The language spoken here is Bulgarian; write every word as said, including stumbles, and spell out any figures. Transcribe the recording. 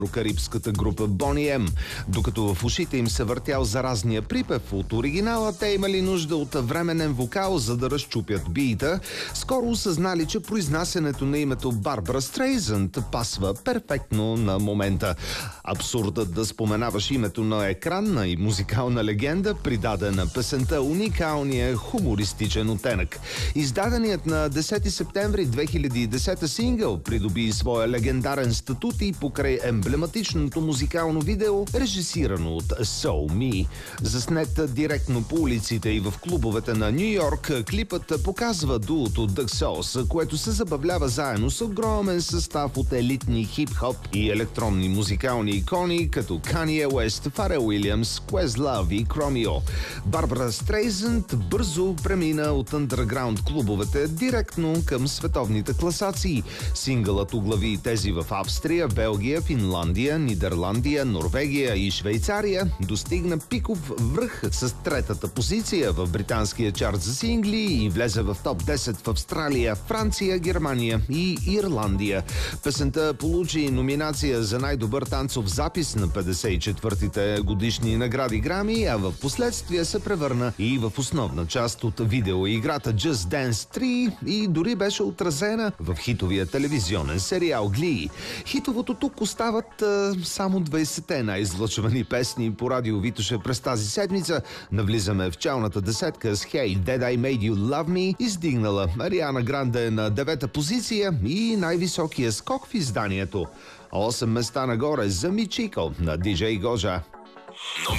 карибската група Бони Ем. Докато в ушите им се въртял заразния припев от оригинала, те имали нужда от временен вокал, за да разчупят бита. Скоро осъзнали, че произнасянето на името Барбара Стрейзънд пасва перфектно на момента. Абсурдът да споменаваш името на екранна и музикална легенда придаде на песента уникалния хумористичен оттенък. Издаденият на десети септември две хиляди и десета сингъл придоби своя легендарен статут и покрай емблематичното музикално видео, режисирано от So Me. Заснет директно по улиците и в клубовете на Ню Йорк, клипът показва дуото The Sauce, което се забавлява заедно с огромен състав от елитни хип-хоп и електронни музикални икони, като Kanye West, Pharrell Williams, Questlove и Chromeo. Барбара Стрейзънд бързо премина от андерграунд клубовете директно към световните класации. Сингълът оглави тези в Австрия, Белгия, Финландия, Нидерландия, Норвегия и Швейцария, достигна пиков връх с третата позиция в британския чарт за сингли и влезе в топ десет в Австралия, Франция, Германия и Ирландия. Песента получи номинация за най-добър танцов запис на петдесет и четвъртите годишни награди Грами, а в последствие се превърна и в основна част от видеоиграта Just Dance три и дори беше отразена в хитовия телевизионен сериал Glee. Хитовото тук остават а, само двайсетте най-излъчвани песни по радио Витоше през тази седмица. Навлизаме в челната десетка с Hey Did I Made You Love Me, издигнала Ариана Гранде на девета позиция и най-високия скок в изданието. осем места нагоре за Мичико на Ди Джей Гожа.